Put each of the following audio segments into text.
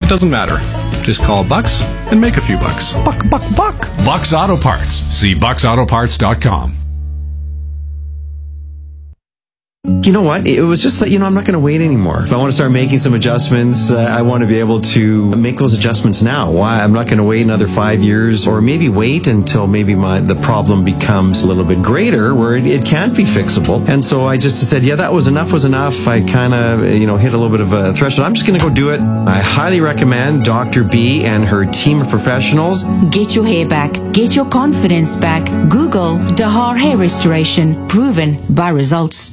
doesn't matter. Just call Bucks and make a few bucks. Buck. Bucks Auto Parts. See bucksautoparts.com. You know what? It was just like, I'm not going to wait anymore. If I want to start making some adjustments, I want to be able to make those adjustments now. Why? I'm not going to wait another 5 years, or maybe wait until maybe the problem becomes a little bit greater where it can't be fixable. And so I just said, that was enough. I kind of, hit a little bit of a threshold. I'm just going to go do it. I highly recommend Dr. B and her team of professionals. Get your hair back. Get your confidence back. Google Dahar Hair Restoration. Proven by results.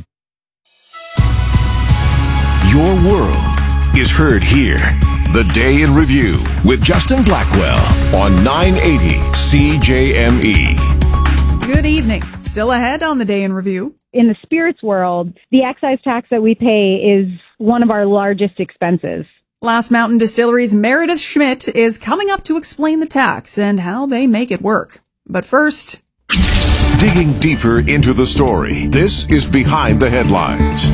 Your world is heard here. The Day in Review with Justin Blackwell on 980 CJME. Good evening. Still ahead on the Day in Review. In the spirits world, the excise tax that we pay is one of our largest expenses. Last Mountain Distillery's Meredith Schmidt is coming up to explain the tax and how they make it work. But first, digging deeper into the story, this is Behind the Headlines.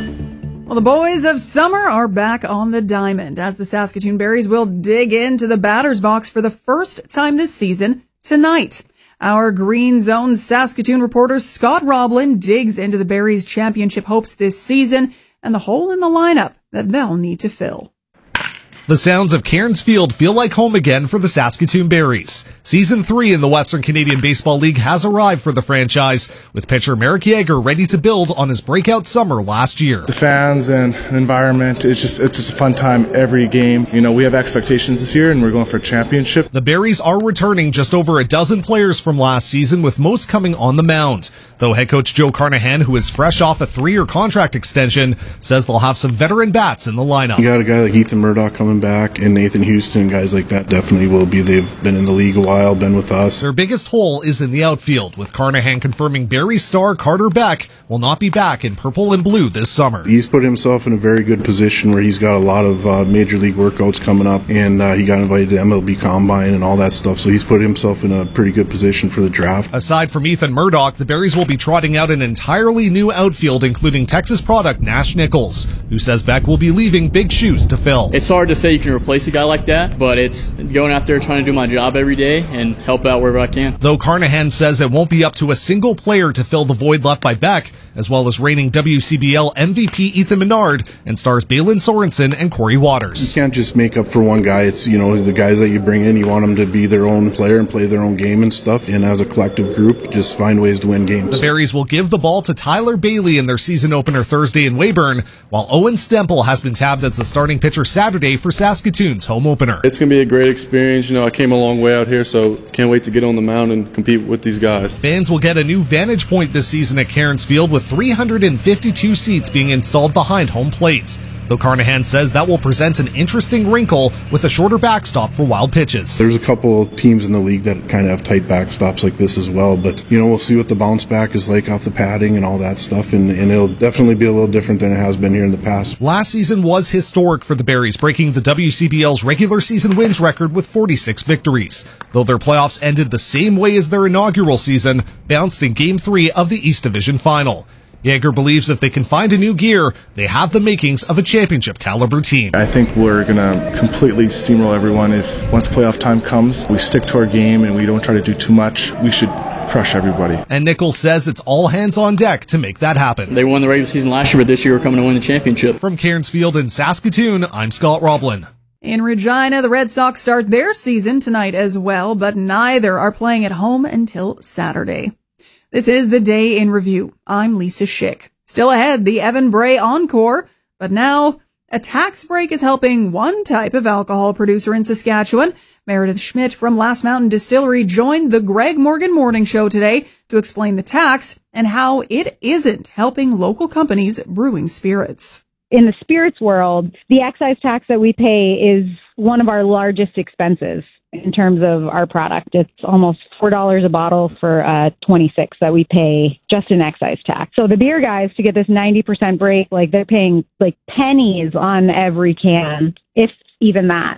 Well, the boys of summer are back on the diamond as the Saskatoon Berries will dig into the batter's box for the first time this season tonight. Our Green Zone Saskatoon reporter Scott Roblin digs into the Berries' championship hopes this season and the hole in the lineup that they'll need to fill. The sounds of Cairns Field feel like home again for the Saskatoon Berries. Season 3 in the Western Canadian Baseball League has arrived for the franchise, with pitcher Marek Yager ready to build on his breakout summer last year. The fans and the environment, it's just a fun time every game. We have expectations this year, and we're going for a championship. The Berries are returning just over a dozen players from last season, with most coming on the mound. Though head coach Joe Carnahan, who is fresh off a 3-year contract extension, says they'll have some veteran bats in the lineup. You got a guy like Ethan Murdoch coming back, and Nathan Houston, guys like that definitely will be. They've been in the league a while, been with us. Their biggest hole is in the outfield, with Carnahan confirming Berries star Carter Beck will not be back in purple and blue this summer. He's put himself in a very good position where he's got a lot of major league workouts coming up, and he got invited to MLB Combine and all that stuff, so he's put himself in a pretty good position for the draft. Aside from Ethan Murdoch, the Berries will be trotting out an entirely new outfield, including Texas product Nash Nichols, who says Beck will be leaving big shoes to fill. It's hard to say you can replace a guy like that, but it's going out there trying to do my job every day and help out wherever I can. Though Carnahan says it won't be up to a single player to fill the void left by Beck, as well as reigning WCBL MVP Ethan Menard and stars Balin Sorensen and Corey Waters. You can't just make up for one guy. It's, the guys that you bring in, you want them to be their own player and play their own game and stuff, and as a collective group, just find ways to win games. The Berries will give the ball to Tyler Bailey in their season opener Thursday in Weyburn, while Owen Stemple has been tabbed as the starting pitcher Saturday for Saskatoon's home opener. It's going to be a great experience. I came a long way out here, so can't wait to get on the mound and compete with these guys. Fans will get a new vantage point this season at Cairns Field, with 352 seats being installed behind home plate. Though Carnahan says that will present an interesting wrinkle with a shorter backstop for wild pitches. There's a couple teams in the league that kind of have tight backstops like this as well, but we'll see what the bounce back is like off the padding and all that stuff, and it'll definitely be a little different than it has been here in the past. Last season was historic for the Berries, breaking the WCBL's regular season wins record with 46 victories. Though their playoffs ended the same way as their inaugural season, bounced in Game 3 of the East Division Final. Yager believes if they can find a new gear, they have the makings of a championship caliber team. I think we're going to completely steamroll everyone. If once playoff time comes, we stick to our game and we don't try to do too much, we should crush everybody. And Nichols says it's all hands on deck to make that happen. They won the regular season last year, but this year we're coming to win the championship. From Cairns Field in Saskatoon, I'm Scott Roblin. In Regina, the Red Sox start their season tonight as well, but neither are playing at home until Saturday. This is the Day in Review. I'm Lisa Schick. Still ahead, the Evan Bray Encore, but now a tax break is helping one type of alcohol producer in Saskatchewan. Meredith Schmidt from Last Mountain Distillery joined the Greg Morgan Morning Show today to explain the tax and how it isn't helping local companies brewing spirits. In the spirits world, the excise tax that we pay is one of our largest expenses in terms of our product. It's almost $4 a bottle for 26 that we pay just in excise tax. So the beer guys, to get this 90% break, they're paying pennies on every can, if even that.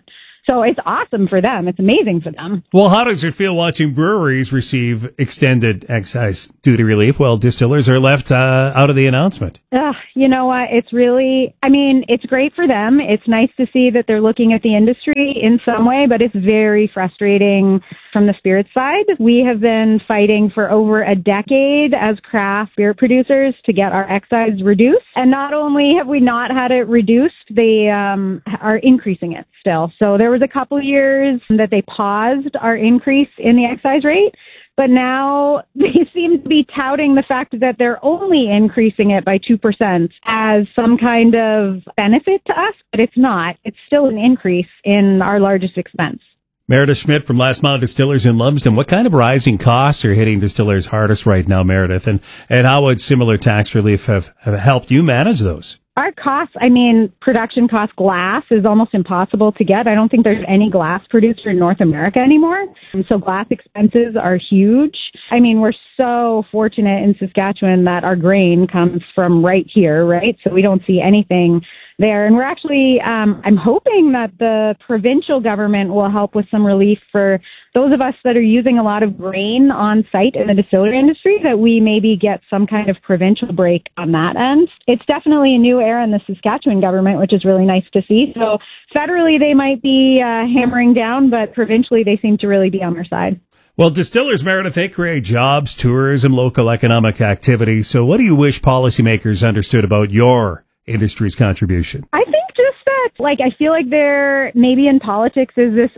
So it's awesome for them. It's amazing for them. Well, how does it feel watching breweries receive extended excise duty relief while distillers are left out of the announcement? You know what? It's really, I mean, it's great for them. It's nice to see that they're looking at the industry in some way, but it's very frustrating from the spirit side. We have been fighting for over a decade as craft beer producers to get our excise reduced. And not only have we not had it reduced, they are increasing it still. So there was a couple years that they paused our increase in the excise rate. But now they seem to be touting the fact that they're only increasing it by 2% as some kind of benefit to us, but it's not. It's still an increase in our largest expense. Meredith Schmidt from Last Mile Distillers in Lumsden. What kind of rising costs are hitting distillers hardest right now, Meredith? And how would similar tax relief have helped you manage those? Our costs, I mean, production cost glass is almost impossible to get. I don't think there's any glass producer in North America anymore. And so glass expenses are huge. I mean, we're so fortunate in Saskatchewan that our grain comes from right here, right? So we don't see anything there. And we're actually, I'm hoping that the provincial government will help with some relief for those of us that are using a lot of grain on site in the distillery industry, that we maybe get some kind of provincial break on that end. It's definitely a new era in the Saskatchewan government, which is really nice to see. So federally, they might be hammering down, but provincially, they seem to really be on our side. Well, distillers, Meredith, they create jobs, tourism, local economic activity. So what do you wish policymakers understood about your industry's contribution? I think just that, like, I feel like there maybe in politics is this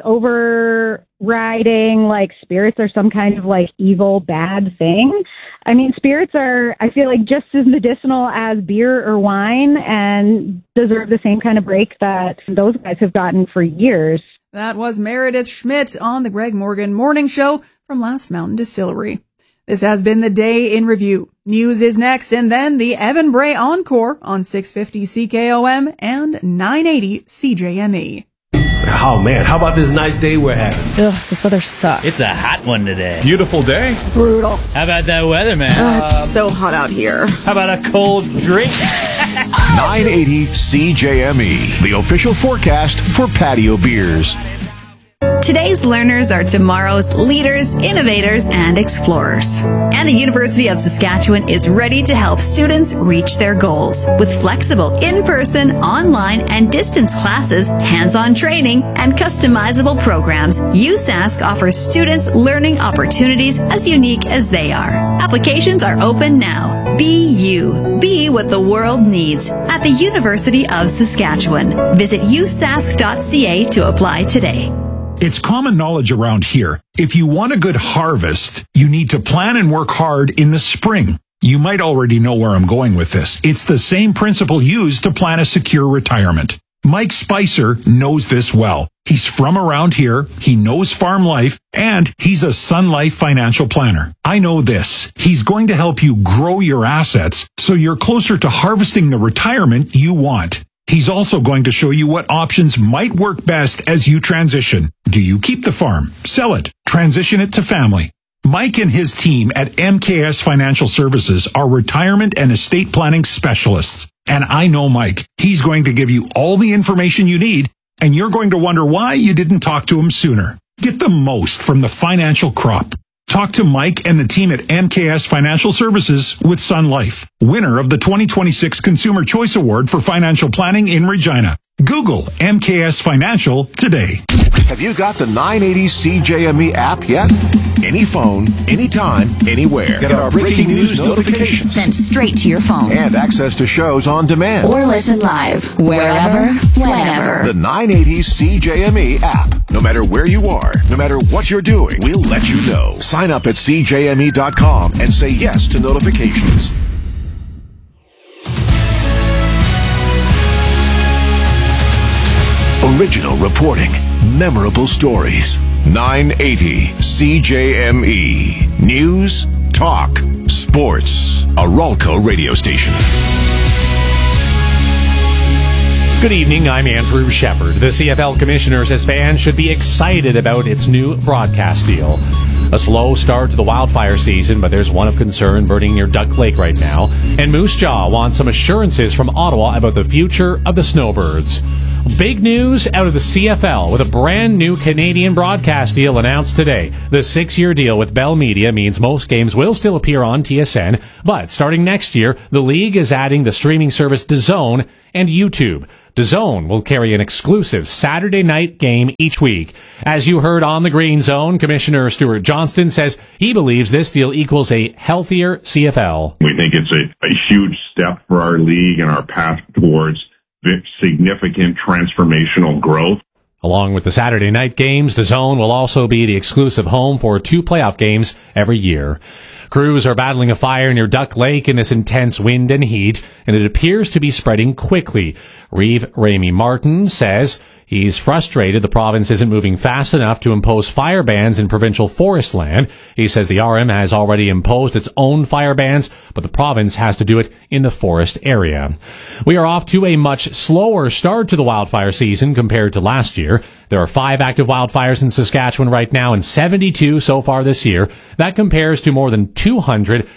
overriding, like, spirits are some kind of, like, evil, bad thing. I mean, spirits are, I feel like, just as medicinal as beer or wine and deserve the same kind of break that those guys have gotten for years. That was Meredith Schmidt on the Greg Morgan Morning Show from Last Mountain Distillery. This has been the Day in Review. News is next, and then the Evan Bray Encore on 650 CKOM and 980 CJME. Oh man, how about this nice day we're having? Ugh, this weather sucks. It's a hot one today. Beautiful day. Brutal. How about that weather, man? It's so hot out here. How about a cold drink? 980 CJME, the official forecast for patio beers. Today's learners are tomorrow's leaders, innovators, and explorers. And the University of Saskatchewan is ready to help students reach their goals with flexible in-person, online, and distance classes, hands-on training, and customizable programs. USask offers students learning opportunities as unique as they are. Applications are open now. Be you. Be what the world needs at the University of Saskatchewan. Visit usask.ca to apply today. It's common knowledge around here. If you want a good harvest, you need to plan and work hard in the spring. You might already know where I'm going with this. It's the same principle used to plan a secure retirement. Mike Spicer knows this well. He's from around here, he knows farm life, and he's a Sun Life financial planner. I know this. He's going to help you grow your assets so you're closer to harvesting the retirement you want. He's also going to show you what options might work best as you transition. Do you keep the farm, sell it, transition it to family? Mike and his team at MKS Financial Services are retirement and estate planning specialists. And I know Mike. He's going to give you all the information you need, and you're going to wonder why you didn't talk to him sooner. Get the most from the financial crop. Talk to Mike and the team at MKS Financial Services with Sun Life, winner of the 2026 Consumer Choice Award for Financial Planning in Regina. Google MKS Financial today. Have you got the 980 CJME app yet? Any phone, anytime, anywhere. Get our breaking news notifications sent straight to your phone. And access to shows on demand. Or listen live, wherever, whenever. The 980 CJME app. No matter where you are, no matter what you're doing, we'll let you know. Sign up at CJME.com and say yes to notifications. Original reporting, memorable stories. 980 CJME. News, talk, sports. A Ralco radio station. Good evening, I'm Andrew Shepard. The CFL Commissioner says fans should be excited about its new broadcast deal. A slow start to the wildfire season, but there's one of concern burning near Duck Lake right now. And Moose Jaw wants some assurances from Ottawa about the future of the Snowbirds. Big news out of the CFL with a brand new Canadian broadcast deal announced today. The 6-year deal with Bell Media means most games will still appear on TSN, but starting next year, the league is adding the streaming service DAZN and YouTube. DAZN will carry an exclusive Saturday night game each week. As you heard on the Green Zone, Commissioner Stuart Johnston says he believes this deal equals a healthier CFL. We think it's a huge step for our league and our path towards significant transformational growth. Along with the Saturday night games, DAZN will also be the exclusive home for 2 playoff games every year. Crews are battling a fire near Duck Lake in this intense wind and heat, and it appears to be spreading quickly. Reeve Ramey Martin says he's frustrated the province isn't moving fast enough to impose fire bans in provincial forest land. He says the RM has already imposed its own fire bans, but the province has to do it in the forest area. We are off to a much slower start to the wildfire season compared to last year. There are 5 active wildfires in Saskatchewan right now and 72 so far this year. That compares to more than 200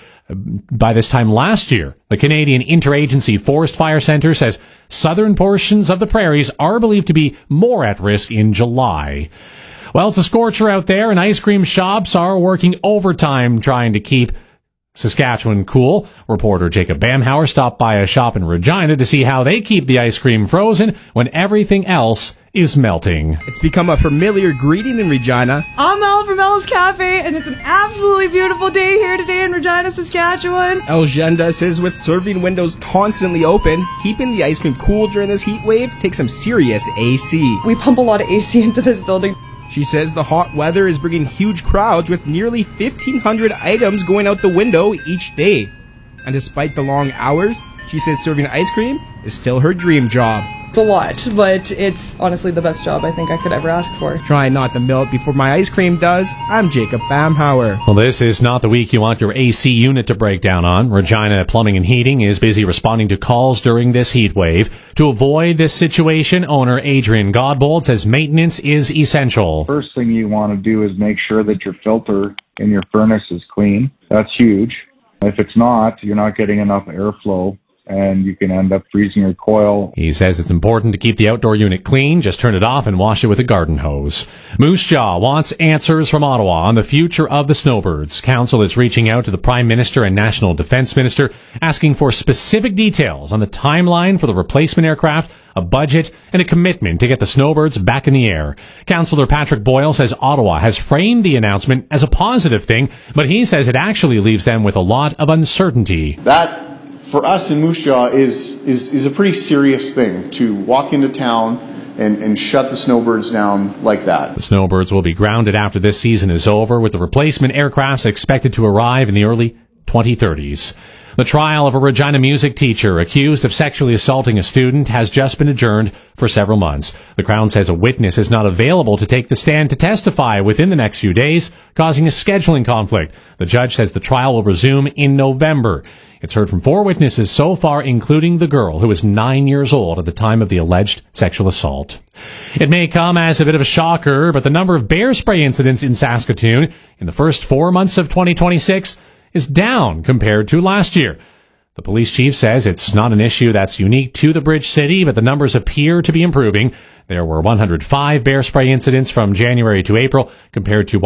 by this time last year. The Canadian Interagency Forest Fire Centre says southern portions of the prairies are believed to be more at risk in July. Well, it's a scorcher out there, and ice cream shops are working overtime trying to keep Saskatchewan cool. Reporter Jacob Bamhauer stopped by a shop in Regina to see how they keep the ice cream frozen when everything else is melting. It's become a familiar greeting in Regina. I'm Mel from Mel's Cafe, and it's an absolutely beautiful day here today in Regina, Saskatchewan. El Genda says with serving windows constantly open, keeping the ice cream cool during this heat wave takes some serious AC. We pump a lot of AC into this building. She says the hot weather is bringing huge crowds with nearly 1,500 items going out the window each day. And despite the long hours, she says serving ice cream is still her dream job. It's a lot, but it's honestly the best job I think I could ever ask for. Trying not to melt before my ice cream does, I'm Jacob Bamhauer. Well, this is not the week you want your AC unit to break down on. Regina Plumbing and Heating is busy responding to calls during this heat wave. To avoid this situation, owner Adrian Godbold says maintenance is essential. First thing you want to do is make sure that your filter in your furnace is clean. That's huge. If it's not, you're not getting enough airflow, and you can end up freezing your coil. He says it's important to keep the outdoor unit clean. Just turn it off and wash it with a garden hose. Moose Jaw wants answers from Ottawa on the future of the snowbirds. Council is reaching out to the Prime Minister and National Defence Minister, asking for specific details on the timeline for the replacement aircraft, a budget, and a commitment to get the snowbirds back in the air. Councillor Patrick Boyle says Ottawa has framed the announcement as a positive thing, but he says it actually leaves them with a lot of uncertainty. That, for us in Moose Jaw, is a pretty serious thing, to walk into town and shut the snowbirds down like that. The snowbirds will be grounded after this season is over, with the replacement aircraft expected to arrive in the early 2030s. The trial of a Regina music teacher accused of sexually assaulting a student has just been adjourned for several months. The Crown says a witness is not available to take the stand to testify within the next few days, causing a scheduling conflict. The judge says the trial will resume in November. It's heard from 4 witnesses so far, including the girl who was 9 years old at the time of the alleged sexual assault. It may come as a bit of a shocker, but the number of bear spray incidents in Saskatoon in the first 4 months of 2026 is down compared to last year. The police chief says it's not an issue that's unique to the Bridge City, but the numbers appear to be improving. There were 105 bear spray incidents from January to April, compared to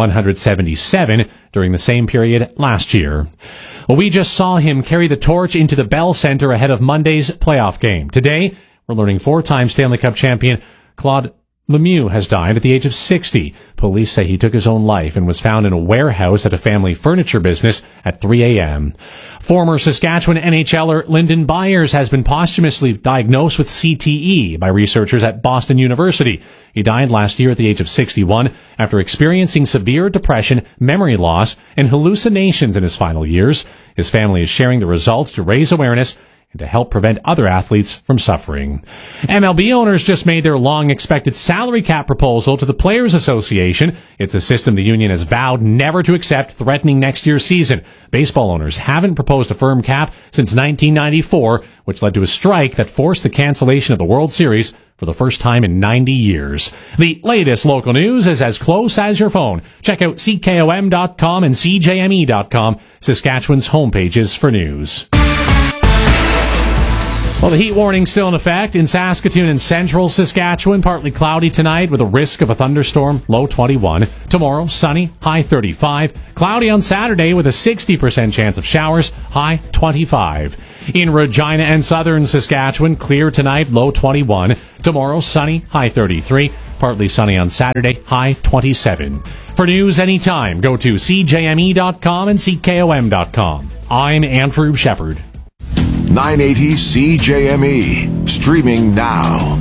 177 during the same period last year. Well, we just saw him carry the torch into the Bell Centre ahead of Monday's playoff game. Today, we're learning 4-time Stanley Cup champion Claude Lemieux has died at the age of 60. Police say he took his own life and was found in a warehouse at a family furniture business at 3 a.m. Former Saskatchewan NHLer Lyndon Byers has been posthumously diagnosed with CTE by researchers at Boston University. He died last year at the age of 61 after experiencing severe depression, memory loss, and hallucinations in his final years. His family is sharing the results to raise awareness and to help prevent other athletes from suffering. MLB owners just made their long-expected salary cap proposal to the Players Association. It's a system the union has vowed never to accept, threatening next year's season. Baseball owners haven't proposed a firm cap since 1994, which led to a strike that forced the cancellation of the World Series for the first time in 90 years. The latest local news is as close as your phone. Check out CKOM.com and CJME.com, Saskatchewan's homepages for news. Well, the heat warning still in effect in Saskatoon and central Saskatchewan. Partly cloudy tonight with a risk of a thunderstorm, low 21. Tomorrow, sunny, high 35. Cloudy on Saturday with a 60% chance of showers, high 25. In Regina and southern Saskatchewan, clear tonight, low 21. Tomorrow, sunny, high 33. Partly sunny on Saturday, high 27. For news anytime, go to CJME.com and CKOM.com. I'm Andrew Shepard. 980 CJME. Streaming now.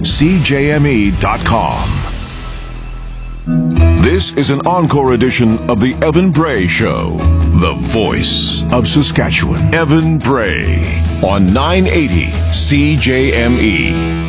CJME.com. This is an encore edition of the Evan Bray Show. The voice of Saskatchewan. Evan Bray on 980 CJME.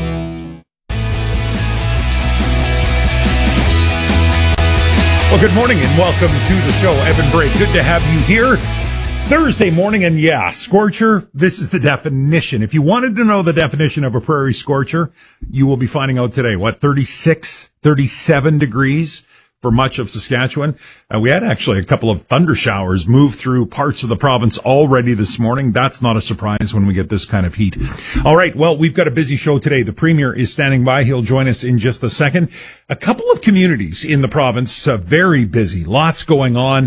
Well, good morning and welcome to the show. Evan Bray, good to have you here. Thursday morning, and yeah, scorcher, this is the definition. If you wanted to know the definition of a prairie scorcher, you will be finding out today. What, 36, 37 degrees for much of Saskatchewan? We had actually a couple of thunder showers move through parts of the province already this morning. That's not a surprise when we get this kind of heat. All right, well, we've got a busy show today. The Premier is standing by. He'll join us in just a second. A couple of communities in the province, very busy. Lots going on.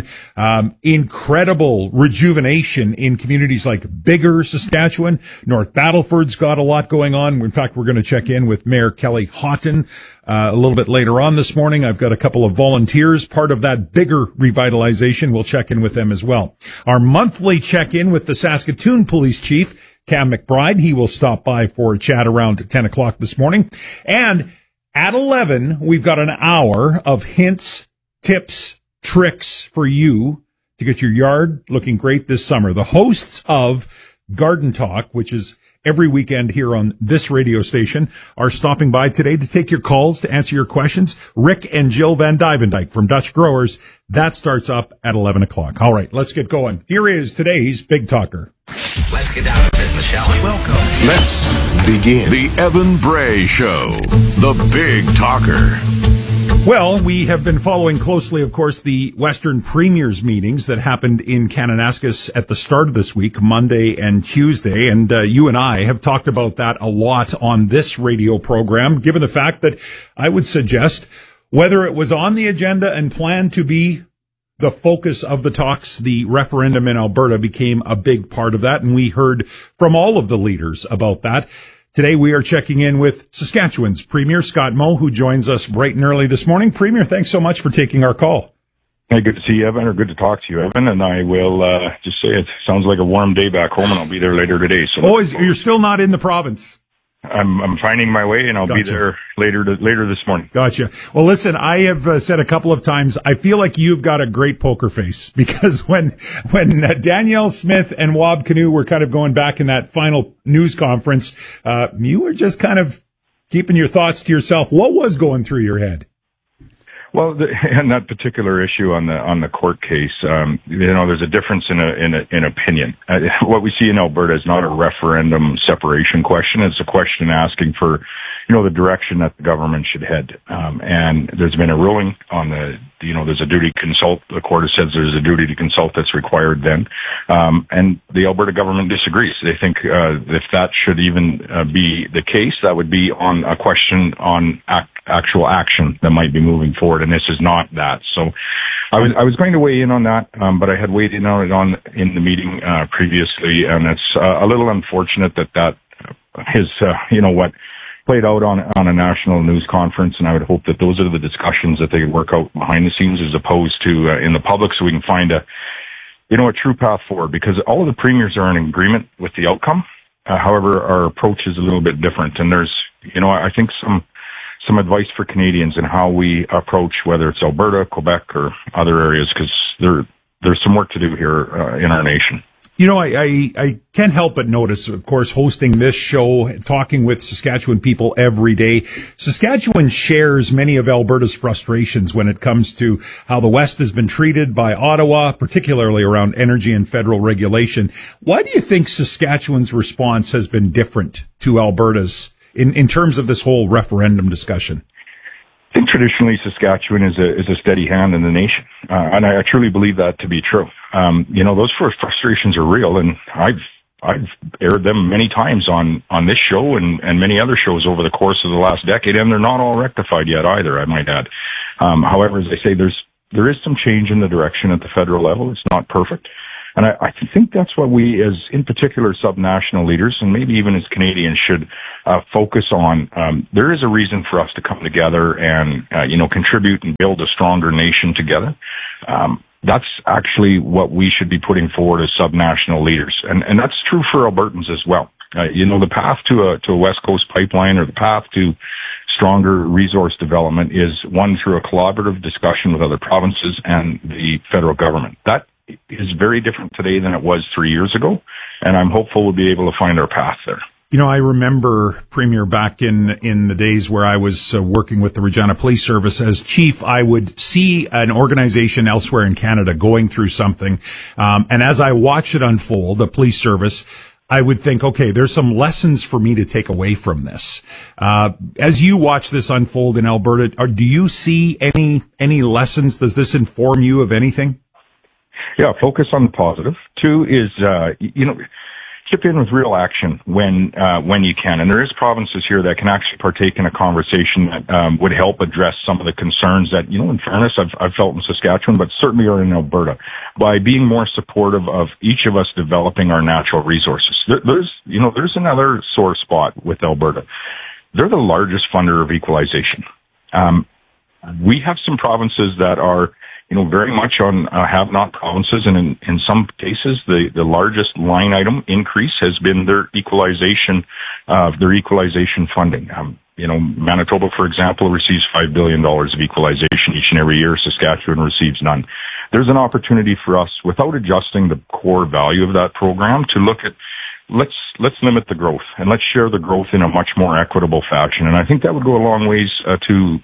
Incredible rejuvenation in communities like Biggar, Saskatchewan. North Battleford's got a lot going on. In fact, we're going to check in with Mayor Kelly Houghton a little bit later on this morning. I've got a couple of volunteers, part of that Biggar revitalization. We'll check in with them as well. Our monthly check-in with the Saskatoon Police Chief, Cam McBride. He will stop by for a chat around 10 o'clock this morning. And at 11, we've got an hour of hints, tips, tricks for you to get your yard looking great this summer. The hosts of Garden Talk, which is every weekend here on this radio station, are stopping by today to take your calls, to answer your questions. Rick and Jill Van Dyvendyke from Dutch Growers. That starts up at 11 o'clock. All right, let's get going. Here is today's Big Talker. Let's get down to business, shall we? Welcome. Let's begin. The Evan Bray Show. The Big Talker. Well, we have been following closely, of course, the Western Premiers meetings that happened in Kananaskis at the start of this week, Monday and Tuesday. And you and I have talked about that a lot on this radio program, given the fact that I would suggest whether it was on the agenda and planned to be the focus of the talks, the referendum in Alberta became a big part of that. And we heard from all of the leaders about that. Today, we are checking in with Saskatchewan's Premier, Scott Moe, who joins us bright and early this morning. Premier, thanks so much for taking our call. Hey, good to see you, Evan, or good to talk to you, Evan. And I will just say it sounds like a warm day back home, and I'll be there later today. So you're still not in the province? I'm finding my way, and I'll be there later this morning. Gotcha. Well, listen, I have said a couple of times, I feel like you've got a great poker face, because when Danielle Smith and Wab Kinew were kind of going back in that final news conference, you were just kind of keeping your thoughts to yourself. What was going through your head? Well, on that particular issue on the court case, there's a difference in opinion. What we see in Alberta is not a referendum separation question. It's a question asking for, the direction that the government should head. And there's been a ruling on there's a duty to consult. The court has said there's a duty to consult that's required then. And the Alberta government disagrees. They think, if that should even be the case, that would be on a question on actual action that might be moving forward. And this is not that. So I was going to weigh in on that, but I had weighed in on in the meeting, previously. And it's a little unfortunate that is, played out on a national news conference, and I would hope that those are the discussions that they work out behind the scenes as opposed to in the public, so we can find a true path forward, because all of the premiers are in agreement with the outcome. However, our approach is a little bit different, and there's, I think some advice for Canadians in how we approach, whether it's Alberta, Quebec, or other areas, because there's some work to do here in our nation. I can't help but notice, of course, hosting this show, talking with Saskatchewan people every day. Saskatchewan shares many of Alberta's frustrations when it comes to how the West has been treated by Ottawa, particularly around energy and federal regulation. Why do you think Saskatchewan's response has been different to Alberta's in terms of this whole referendum discussion? I think traditionally Saskatchewan is a steady hand in the nation, and I truly believe that to be true. Those frustrations are real, and I've aired them many times on this show and many other shows over the course of the last decade, and they're not all rectified yet either, I might add. However, as I say, there is some change in the direction at the federal level. It's not perfect. And I think that's what we, as in particular subnational leaders, and maybe even as Canadians, should focus on. There is a reason for us to come together and contribute and build a stronger nation together. That's actually what we should be putting forward as subnational leaders, and that's true for Albertans as well. The path to a West Coast pipeline, or the path to stronger resource development, is one through a collaborative discussion with other provinces and the federal government. That is very different today than it was 3 years ago, and I'm hopeful we'll be able to find our path there. I remember, Premier, back in the days where I was working with the Regina Police Service as chief, I would see an organization elsewhere in Canada going through something, and as I watched it unfold, the police service, I would think, okay, there's some lessons for me to take away from this. As you watch this unfold in Alberta, do you see any lessons? Does this inform you of anything? Yeah, focus on the positive. 2 is, chip in with real action when you can. And there is provinces here that can actually partake in a conversation that would help address some of the concerns that, in fairness, I've felt in Saskatchewan, but certainly are in Alberta, by being more supportive of each of us developing our natural resources. There's another sore spot with Alberta. They're the largest funder of equalization. We have some provinces that are very much on have-not provinces, and in some cases, the largest line item increase has been their equalization funding. Manitoba, for example, receives $5 billion of equalization each and every year. Saskatchewan receives none. There's an opportunity for us, without adjusting the core value of that program, to look at let's limit the growth, and let's share the growth in a much more equitable fashion. And I think that would go a long ways to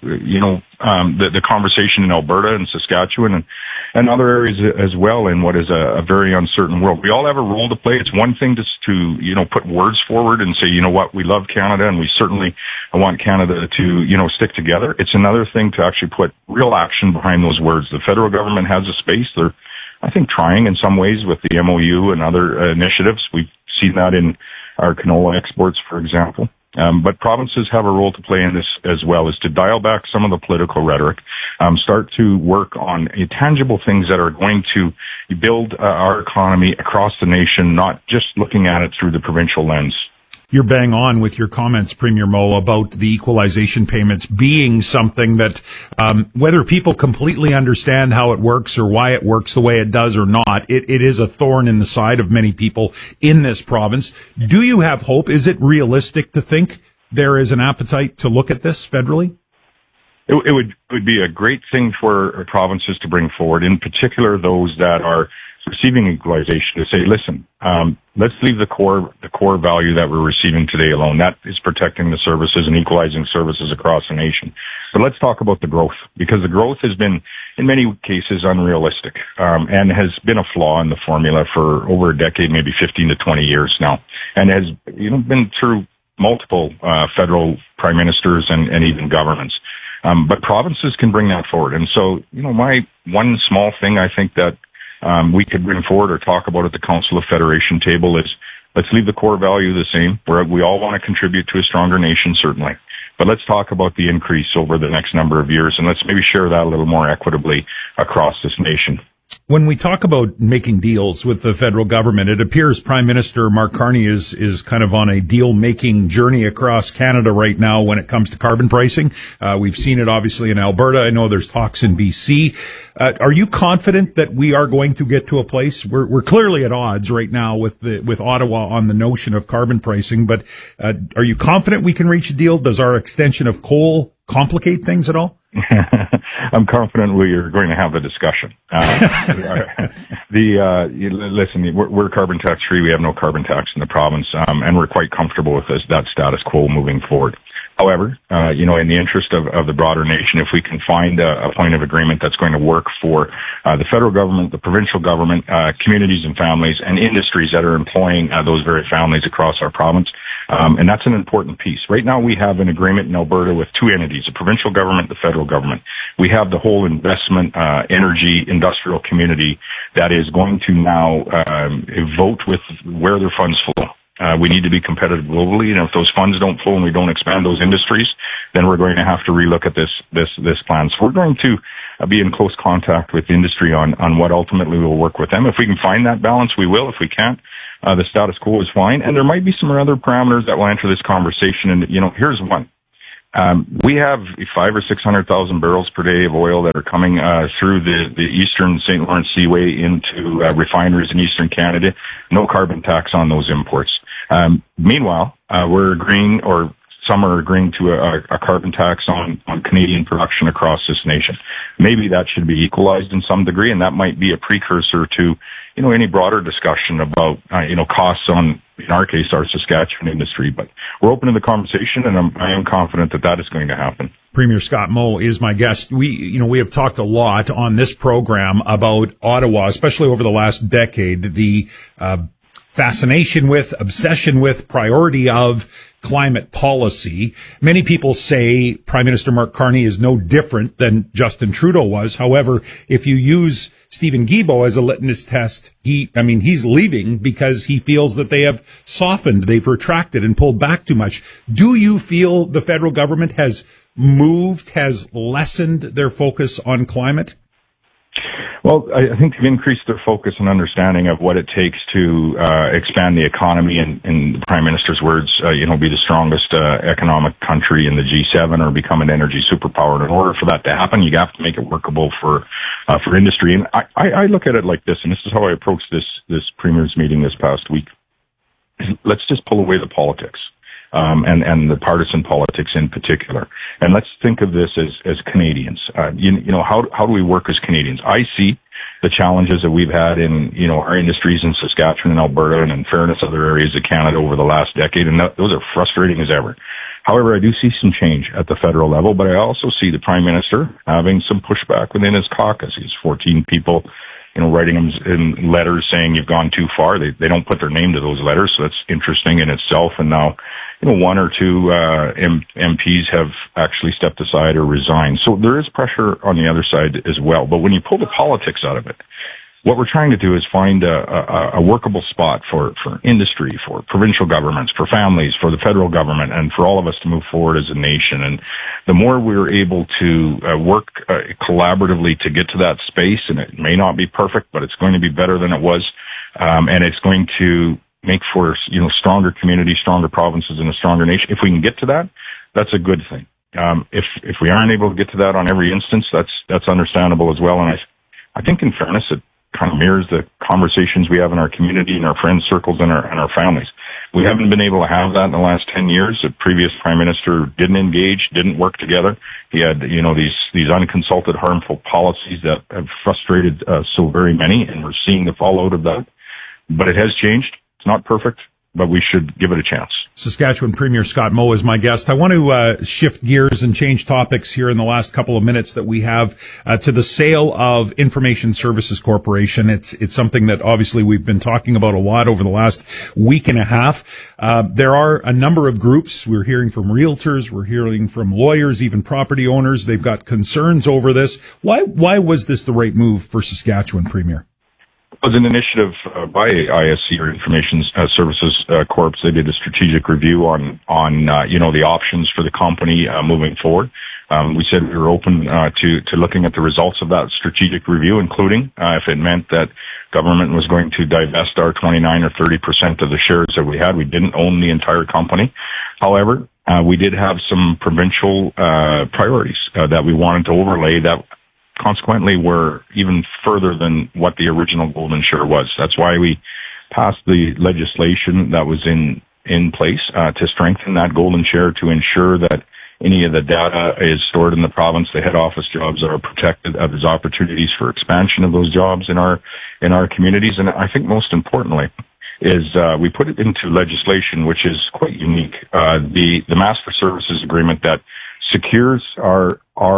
the conversation in Alberta and Saskatchewan and other areas as well in what is a very uncertain world. We all have a role to play. It's one thing to put words forward and say, we love Canada and we certainly want Canada to stick together. It's another thing to actually put real action behind those words. The federal government has a space. They're, I think, trying in some ways with the MOU and other initiatives. We've seen that in our canola exports, for example. But provinces have a role to play in this as well, is to dial back some of the political rhetoric, start to work on tangible things that are going to build our economy across the nation, not just looking at it through the provincial lens. You're bang on with your comments, Premier Moe, about the equalization payments being something that, whether people completely understand how it works or why it works the way it does or not, it is a thorn in the side of many people in this province. Do you have hope? Is it realistic to think there is an appetite to look at this federally? It would be a great thing for provinces to bring forward, in particular those that are receiving equalization, to say, listen, let's leave the core value that we're receiving today alone. That is protecting the services and equalizing services across the nation. But let's talk about the growth, because the growth has been, in many cases, unrealistic, and has been a flaw in the formula for over a decade, maybe 15 to 20 years now, and has been through multiple federal prime ministers and even governments. But provinces can bring that forward. And so, my one small thing I think that we could bring forward or talk about at the Council of Federation table is, let's leave the core value the same. We all want to contribute to a stronger nation, certainly. But let's talk about the increase over the next number of years, and let's maybe share that a little more equitably across this nation. When we talk about making deals with the federal government, it appears Prime Minister Mark Carney is kind of on a deal-making journey across Canada right now when it comes to carbon pricing. We've seen it obviously in Alberta. I know there's talks in BC. Are you confident that we are going to get to a place we're clearly at odds right now with Ottawa on the notion of carbon pricing, but are you confident we can reach a deal? Does our extension of coal complicate things at all? I'm confident we are going to have a discussion. Listen, we're carbon tax free. We have no carbon tax in the province, and we're quite comfortable with that status quo moving forward. However, in the interest of the broader nation, if we can find a point of agreement that's going to work for the federal government, the provincial government, communities and families, and industries that are employing those very families across our province, And that's an important piece. Right now we have an agreement in Alberta with two entities, the provincial government, the federal government. We have the whole investment, energy, industrial community that is going to now vote with where their funds flow. We need to be competitive globally, and if those funds don't flow and we don't expand those industries, then we're going to have to relook at this plan. So we're going to be in close contact with the industry on what ultimately will work with them. If we can find that balance, we will. If we can't, the status quo is fine. And there might be some other parameters that will enter this conversation. And, here's one. We have 500,000 or 600,000 barrels per day of oil that are coming through the eastern St. Lawrence Seaway into refineries in eastern Canada. No carbon tax on those imports. Meanwhile, we're agreeing, or some are agreeing to a carbon tax on Canadian production across this nation. Maybe that should be equalized in some degree, and that might be a precursor to, any broader discussion about, costs on, in our case, our Saskatchewan industry. But we're open to the conversation, and I am confident that is going to happen. Premier Scott Moe is my guest. We have talked a lot on this program about Ottawa, especially over the last decade, the fascination with, obsession with, priority of climate policy. Many people say Prime Minister Mark Carney is no different than Justin Trudeau was. However, if you use Stephen Guilbeault as a litmus test, he's leaving because he feels that they have softened, they've retracted and pulled back too much. Do you feel the federal government has lessened their focus on climate? Well, I think they've increased their focus and understanding of what it takes to expand the economy and, in the Prime Minister's words, be the strongest economic country in the G7 or become an energy superpower. And in order for that to happen, you have to make it workable for industry. And I look at it like this, and this is how I approached this Premier's meeting this past week. Let's just pull away the politics. And the partisan politics in particular. And let's think of this as Canadians. How do we work as Canadians? I see the challenges that we've had in, our industries in Saskatchewan and Alberta and in fairness other areas of Canada over the last decade. And those are frustrating as ever. However, I do see some change at the federal level, but I also see the Prime Minister having some pushback within his caucus. He's 14 people, writing them in letters saying you've gone too far. They don't put their name to those letters, so that's interesting in itself. And now, one or two MPs have actually stepped aside or resigned. So there is pressure on the other side as well. But when you pull the politics out of it, what we're trying to do is find a workable spot for industry, for provincial governments, for families, for the federal government, and for all of us to move forward as a nation. And the more we're able to work collaboratively to get to that space, and it may not be perfect, but it's going to be better than it was, and it's going to make for, stronger communities, stronger provinces, and a stronger nation. If we can get to that, that's a good thing. If we aren't able to get to that on every instance, that's understandable as well. And I think in fairness, it kind of mirrors the conversations we have in our community, in our friends circles, and our families. We haven't been able to have that in the last 10 years. The previous Prime Minister didn't engage, didn't work together. He had, these unconsulted harmful policies that have frustrated so very many, and we're seeing the fallout of that. But it has changed. It's not perfect, but we should give it a chance. Saskatchewan Premier Scott Moe is my guest. I want to shift gears and change topics here in the last couple of minutes that we have to the sale of Information Services Corporation. It's something that obviously we've been talking about a lot over the last week and a half. There are a number of groups. We're hearing from realtors. We're hearing from lawyers, even property owners. They've got concerns over this. Why was this the right move for Saskatchewan, Premier? It was an initiative by ISC, or Information Services Corp. They did a strategic review on the options for the company moving forward. We said we were open to looking at the results of that strategic review, including if it meant that government was going to divest our 29 or 30% of the shares that we had. We didn't own the entire company. However, we did have some provincial priorities that we wanted to overlay that consequently were even further than what the original golden share was. That's why we passed the legislation that was in place to strengthen that golden share, to ensure that any of the data is stored in the province. The head office jobs are protected. There's opportunities for expansion of those jobs in our communities. And I think most importantly is we put it into legislation, which is quite unique. The Master Services Agreement that secures our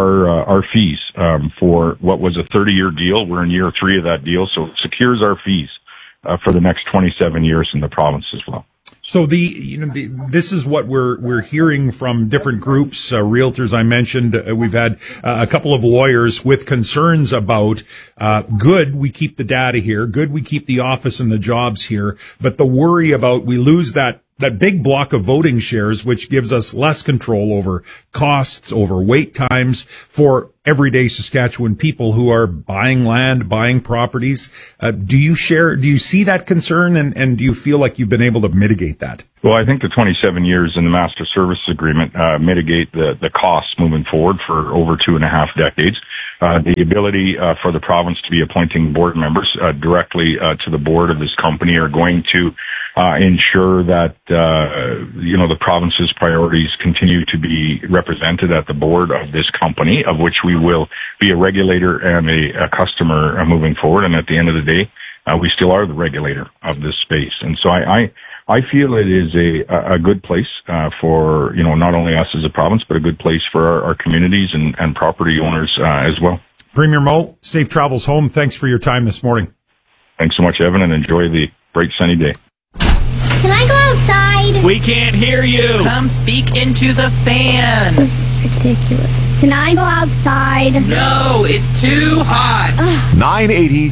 fees for what was a 30-year deal. We're in year 3 of that deal, so it secures our fees for the next 27 years in the province as well. So this is what we're hearing from different groups, realtors I mentioned. We've had a couple of lawyers with concerns about, good, we keep the data here. Good, we keep the office and the jobs here. But the worry about we lose that big block of voting shares, which gives us less control over costs, over wait times for everyday Saskatchewan people who are buying land, buying properties. Do you see that concern, and do you feel like you've been able to mitigate that? Well, I think the 27 years in the Master Services Agreement mitigate the costs moving forward for over 2.5 decades. The ability for the province to be appointing board members directly to the board of this company are going to ensure that the province's priorities continue to be represented at the board of this company, of which we will be a regulator and a customer moving forward. And at the end of the day, we still are the regulator of this space. And so I feel it is a good place for not only us as a province, but a good place for our communities and property owners as well. Premier Moe, safe travels home. Thanks for your time this morning. Thanks so much, Evan, and enjoy the bright sunny day. Can I go outside? We can't hear you. Come speak into the fan. This is ridiculous. Can I go outside? No, it's too hot. 980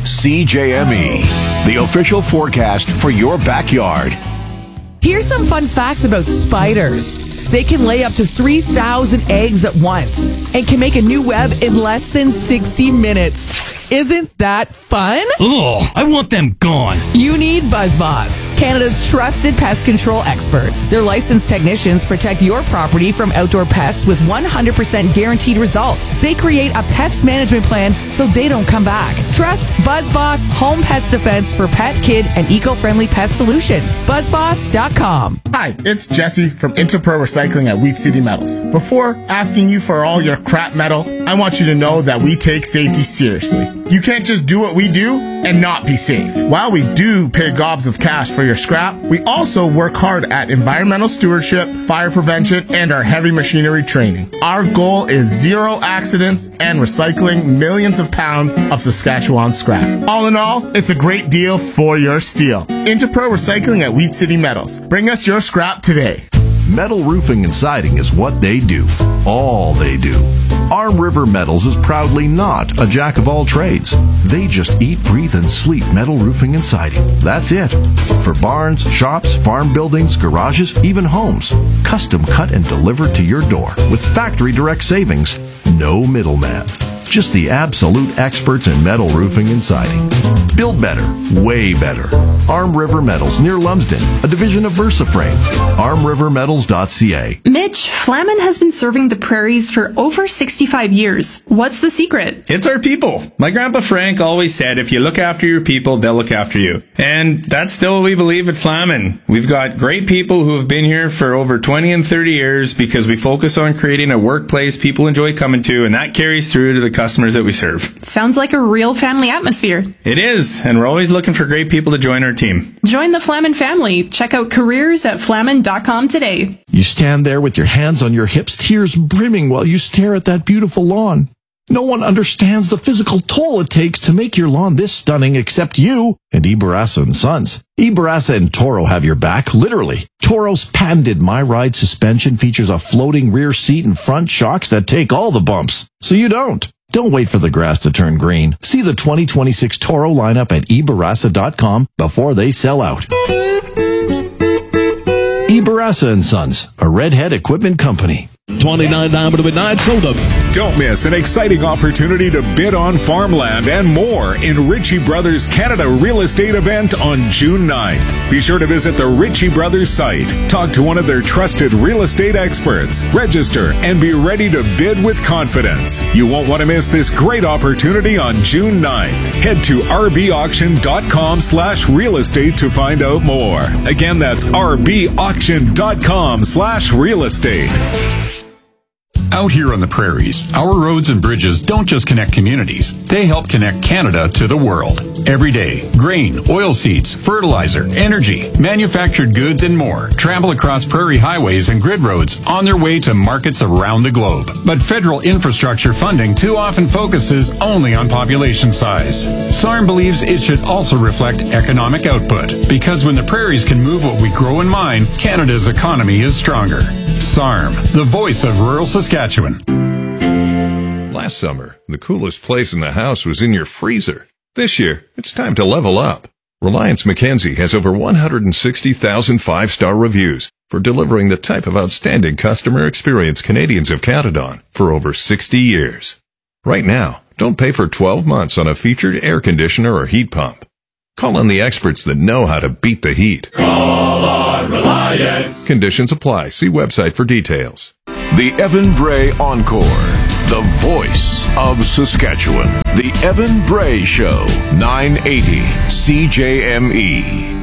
CJME, the official forecast for your backyard. Here's some fun facts about spiders. They can lay up to 3,000 eggs at once and can make a new web in less than 60 minutes. Isn't that fun? Ugh, I want them gone. You need BuzzBoss, Canada's trusted pest control experts. Their licensed technicians protect your property from outdoor pests with 100% guaranteed results. They create a pest management plan so they don't come back. Trust BuzzBoss Home Pest Defense for pet, kid, and eco-friendly pest solutions. BuzzBoss.com. Hi, it's Jesse from Interpro Recycling at Wheat City Metals. Before asking you for all your crap metal, I want you to know that we take safety seriously. You can't just do what we do and not be safe. While we do pay gobs of cash for your scrap, we also work hard at environmental stewardship, fire prevention, and our heavy machinery training. Our goal is zero accidents and recycling millions of pounds of Saskatchewan scrap. All in all, it's a great deal for your steel. Interpro Recycling at Wheat City Metals. Bring us your scrap today. Metal roofing and siding is what they do. All they do. Arm River Metals is proudly not a jack of all trades. They just eat, breathe, and sleep metal roofing and siding. That's it. For barns, shops, farm buildings, garages, even homes. Custom cut and delivered to your door with factory direct savings. No middleman. Just the absolute experts in metal roofing and siding. Build better, way better. Arm River Metals near Lumsden, a division of VersaFrame. ArmRiverMetals.ca. Mitch, Flamin has been serving the prairies for over 65 years. What's the secret? It's our people. My grandpa Frank always said, if you look after your people, they'll look after you. And that's still what we believe at Flamin. We've got great people who have been here for over 20 and 30 years because we focus on creating a workplace people enjoy coming to, and that carries through to the customers that we serve. Sounds like a real family atmosphere. It is, and we're always looking for great people to join our team. Join the Flamin family. Check out careers at flamin.com today. You stand there with your hands on your hips, tears brimming while you stare at that beautiful lawn. No one understands the physical toll it takes to make your lawn this stunning except you and Ibarasa & Sons. Ibarasa and Toro have your back, literally. Toro's patented MyRide suspension features a floating rear seat and front shocks that take all the bumps, so you don't. Don't wait for the grass to turn green. See the 2026 Toro lineup at Ibarasa.com before they sell out. Ibarasa & Sons, a Redhead equipment company. 29 diameter midnight soda. Don't miss an exciting opportunity to bid on farmland and more in Ritchie Brothers Canada Real Estate event on June 9th. Be sure to visit the Ritchie Brothers site, talk to one of their trusted real estate experts, register, and be ready to bid with confidence. You won't want to miss this great opportunity on June 9th. Head to rbauction.com/real estate to find out more. Again, that's rbauction.com/real estate. Out here on the prairies, our roads and bridges don't just connect communities. They help connect Canada to the world. Every day, grain, oilseeds, fertilizer, energy, manufactured goods, and more travel across prairie highways and grid roads on their way to markets around the globe. But federal infrastructure funding too often focuses only on population size. SARM believes it should also reflect economic output, because when the prairies can move what we grow and mine, Canada's economy is stronger. SARM, the voice of rural Saskatchewan. Last summer, the coolest place in the house was in your freezer. This year, it's time to level up. Reliance Mackenzie has over 160,000 five-star reviews for delivering the type of outstanding customer experience Canadians have counted on for over 60 years. Right now, don't pay for 12 months on a featured air conditioner or heat pump. Call on the experts that know how to beat the heat. Call on Reliance. Conditions apply. See website for details. The Evan Bray Encore, the voice of Saskatchewan. The Evan Bray Show, 980 CJME.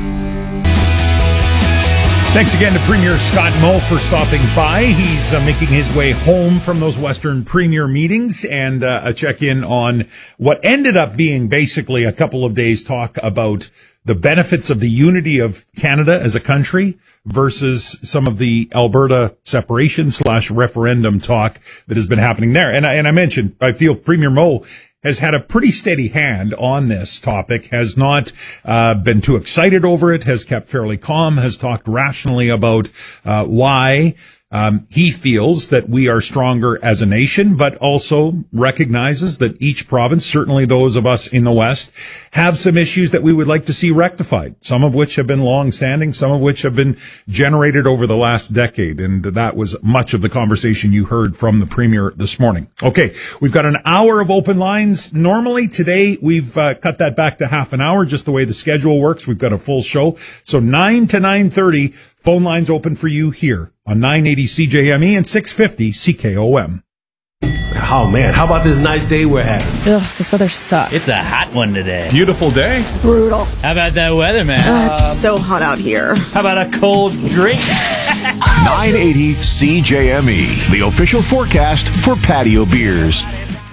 Thanks again to Premier Scott Moe for stopping by. He's making his way home from those Western Premier meetings, and a check-in on what ended up being basically a couple of days talk about the benefits of the unity of Canada as a country versus some of the Alberta separation / referendum talk that has been happening there. And I mentioned, I feel Premier Moe has had a pretty steady hand on this topic, has not been too excited over it, has kept fairly calm, has talked rationally about why he feels that we are stronger as a nation, but also recognizes that each province, certainly those of us in the West, have some issues that we would like to see rectified, some of which have been long-standing, some of which have been generated over the last decade. And that was much of the conversation you heard from the Premier this morning. Okay, we've got an hour of open lines. Normally today, we've cut that back to half an hour, just the way the schedule works. We've got a full show. So 9 to 9:30, phone lines open for you here on 980 CJME and 650 CKOM. Oh man, how about this nice day we're having? Ugh, this weather sucks. It's a hot one today. Beautiful day. Brutal. How about that weather, man? It's so hot out here. How about a cold drink? 980 CJME, the official forecast for patio beers.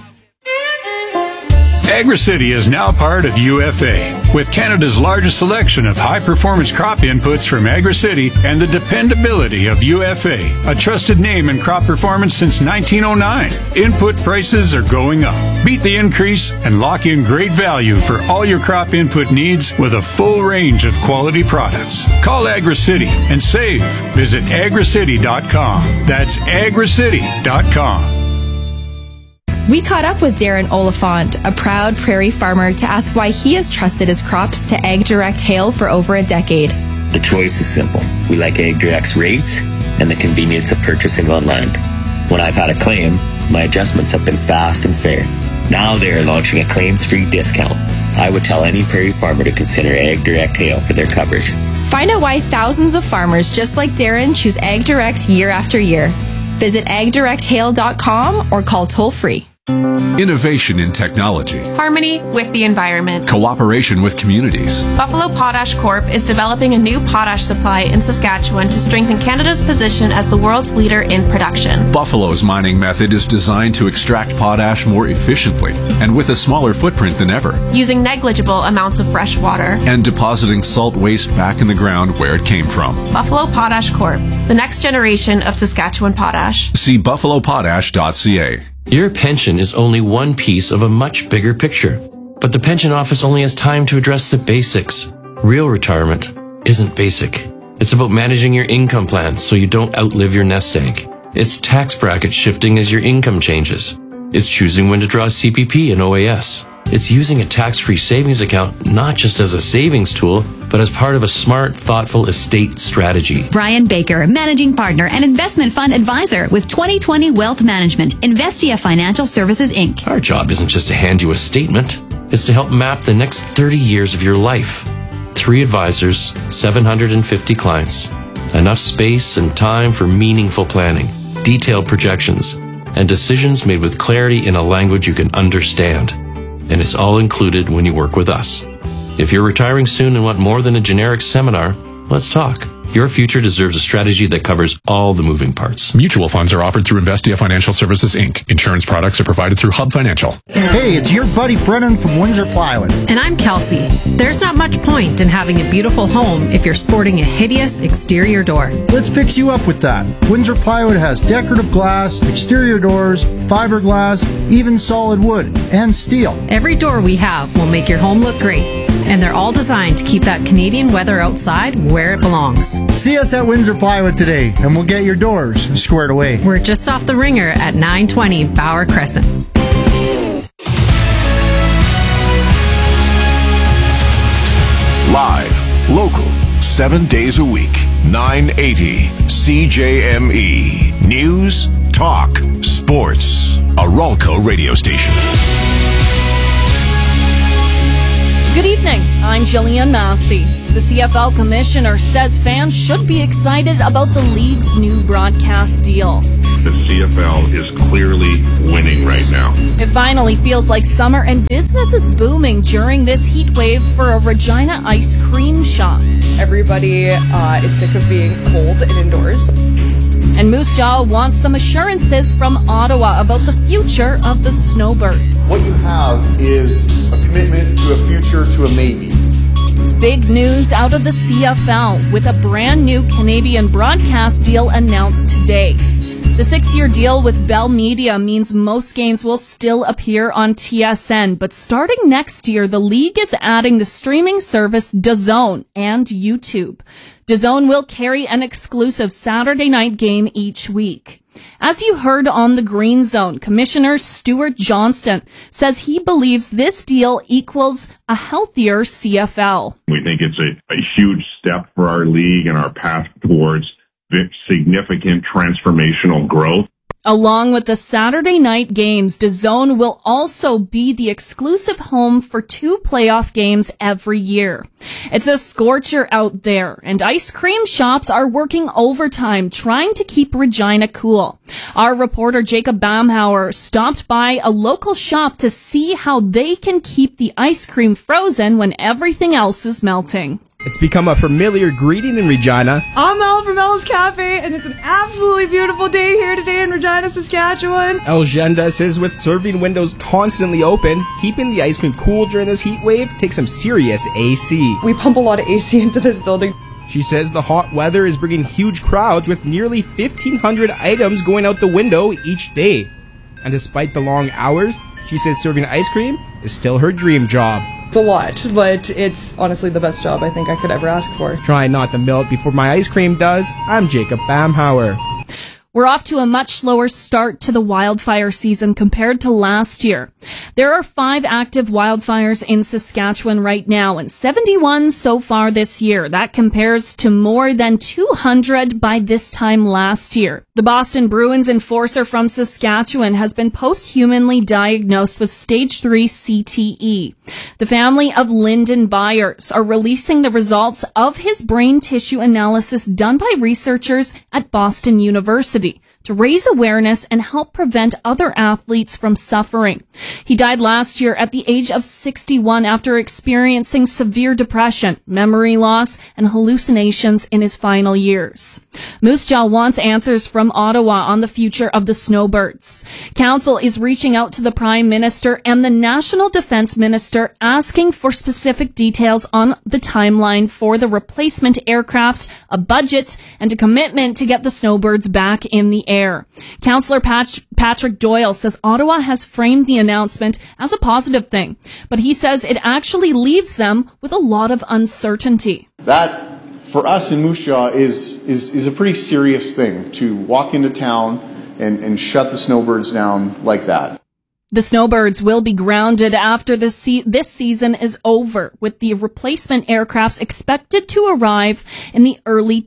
AgriCity is now part of UFA, with Canada's largest selection of high-performance crop inputs from AgriCity and the dependability of UFA, a trusted name in crop performance since 1909. Input prices are going up. Beat the increase and lock in great value for all your crop input needs with a full range of quality products. Call AgriCity and save. Visit agricity.com. That's agricity.com. We caught up with Darren Oliphant, a proud prairie farmer, to ask why he has trusted his crops to AgDirect Hail for over a decade. The choice is simple. We like AgDirect's rates and the convenience of purchasing online. When I've had a claim, my adjustments have been fast and fair. Now they are launching a claims-free discount. I would tell any prairie farmer to consider AgDirect Hail for their coverage. Find out why thousands of farmers just like Darren choose AgDirect year after year. Visit agdirecthail.com or call toll-free. Innovation in technology. Harmony with the environment. Cooperation with communities. Buffalo Potash Corp is developing a new potash supply in Saskatchewan to strengthen Canada's position as the world's leader in production. Buffalo's mining method is designed to extract potash more efficiently and with a smaller footprint than ever. Using negligible amounts of fresh water. And depositing salt waste back in the ground where it came from. Buffalo Potash Corp, the next generation of Saskatchewan potash. See buffalopotash.ca. Your pension is only one piece of a much bigger picture. But the pension office only has time to address the basics. Real retirement isn't basic. It's about managing your income plans so you don't outlive your nest egg. It's tax bracket shifting as your income changes. It's choosing when to draw CPP and OAS. It's using a tax-free savings account not just as a savings tool, but as part of a smart, thoughtful estate strategy. Brian Baker, Managing Partner and Investment Fund Advisor with 2020 Wealth Management, Investia Financial Services, Inc. Our job isn't just to hand you a statement. It's to help map the next 30 years of your life. 3 advisors, 750 clients. Enough space and time for meaningful planning, detailed projections, and decisions made with clarity in a language you can understand. And it's all included when you work with us. If you're retiring soon and want more than a generic seminar, let's talk. Your future deserves a strategy that covers all the moving parts. Mutual funds are offered through Investia Financial Services, Inc. Insurance products are provided through Hub Financial. Hey, it's your buddy Brennan from Windsor Plywood. And I'm Kelsey. There's not much point in having a beautiful home if you're sporting a hideous exterior door. Let's fix you up with that. Windsor Plywood has decorative glass, exterior doors, fiberglass, even solid wood, and steel. Every door we have will make your home look great. And they're all designed to keep that Canadian weather outside where it belongs. See us at Windsor Plywood today, and we'll get your doors squared away. We're just off the Ringer at 920 Bauer Crescent. Live, local, 7 days a week, 980 CJME. News, talk, sports. A Ralco radio station. Good evening, I'm Jillian Massey. The CFL commissioner says fans should be excited about the league's new broadcast deal. The CFL is clearly winning right now. It finally feels like summer and business is booming during this heat wave for a Regina ice cream shop. Everybody is sick of being cold and indoors. And Moose Jaw wants some assurances from Ottawa about the future of the Snowbirds. What you have is a commitment to a future, to a maybe. Big news out of the CFL with a brand new Canadian broadcast deal announced today. The 6-year deal with Bell Media means most games will still appear on TSN, but starting next year, the league is adding the streaming service DAZN and YouTube. DAZN will carry an exclusive Saturday night game each week. As you heard on the Green Zone, Commissioner Stuart Johnston says he believes this deal equals a healthier CFL. We think it's a huge step for our league and our path towards significant transformational growth. Along with the Saturday night games, DAZN will also be the exclusive home for 2 playoff games every year. It's a scorcher out there, and ice cream shops are working overtime trying to keep Regina cool. Our reporter Jacob Bamhauer stopped by a local shop to see how they can keep the ice cream frozen when everything else is melting. It's become a familiar greeting in Regina. I'm Mel from Mel's Cafe, and it's an absolutely beautiful day here today in Regina, Saskatchewan. El Genda says with serving windows constantly open, keeping the ice cream cool during this heat wave takes some serious AC. We pump a lot of AC into this building. She says the hot weather is bringing huge crowds with nearly 1,500 items going out the window each day. And despite the long hours, she says serving ice cream is still her dream job. It's a lot, but it's honestly the best job I think I could ever ask for. Trying not to melt before my ice cream does, I'm Jacob Bamhauer. We're off to a much slower start to the wildfire season compared to last year. There are 5 active wildfires in Saskatchewan right now and 71 so far this year. That compares to more than 200 by this time last year. The Boston Bruins enforcer from Saskatchewan has been posthumanly diagnosed with stage 3 CTE. The family of Lyndon Byers are releasing the results of his brain tissue analysis done by researchers at Boston University to raise awareness and help prevent other athletes from suffering. He died last year at the age of 61 after experiencing severe depression, memory loss, and hallucinations in his final years. Moose Jaw wants answers from Ottawa on the future of the Snowbirds. Council is reaching out to the Prime Minister and the National Defence Minister asking for specific details on the timeline for the replacement aircraft, a budget, and a commitment to get the Snowbirds back in the air. Councillor Patrick Doyle says Ottawa has framed the announcement as a positive thing, but he says it actually leaves them with a lot of uncertainty. That, for us in Moose Jaw, is a pretty serious thing, to walk into town and shut the Snowbirds down like that. The Snowbirds will be grounded after this season is over, with the replacement aircrafts expected to arrive in the early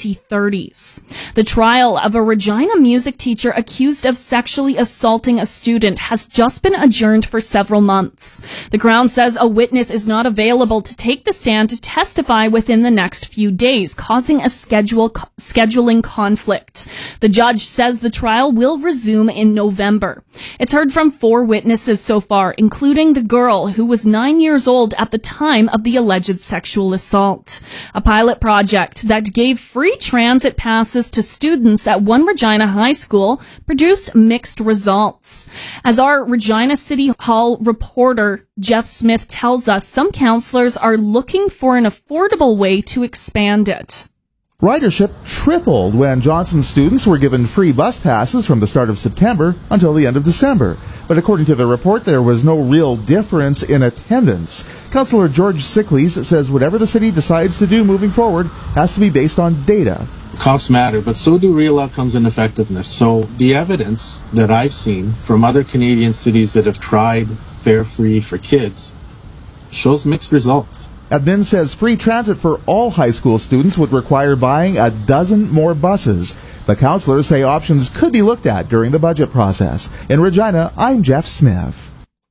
2030s. The trial of a Regina music teacher accused of sexually assaulting a student has just been adjourned for several months. The Crown says a witness is not available to take the stand to testify within the next few days, causing a scheduling conflict. The judge says the trial will resume in November. It's heard from 4 4 witnesses so far, including the girl who was 9 years old at the time of the alleged sexual assault. A pilot project that gave free transit passes to students at one Regina high school produced mixed results. As our Regina City Hall reporter Jeff Smith tells us, some counselors are looking for an affordable way to expand it. Ridership tripled when Johnson students were given free bus passes from the start of September until the end of December. But according to the report, there was no real difference in attendance. Councillor George Sickleys says whatever the city decides to do moving forward has to be based on data. Costs matter, but so do real outcomes and effectiveness. So the evidence that I've seen from other Canadian cities that have tried fare-free for kids shows mixed results. Admin says free transit for all high school students would require buying a dozen more buses. But councillors say options could be looked at during the budget process. In Regina, I'm Jeff Smith.